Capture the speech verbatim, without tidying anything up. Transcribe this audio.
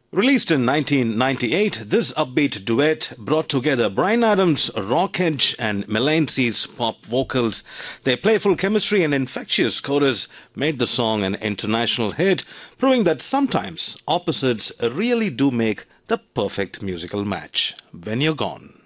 Released in nineteen ninety-eight, this upbeat duet brought together Bryan Adams' rock edge and Melancey's pop vocals. Their playful chemistry and infectious chorus made the song an international hit, proving that sometimes opposites really do make the perfect musical match. When You're Gone.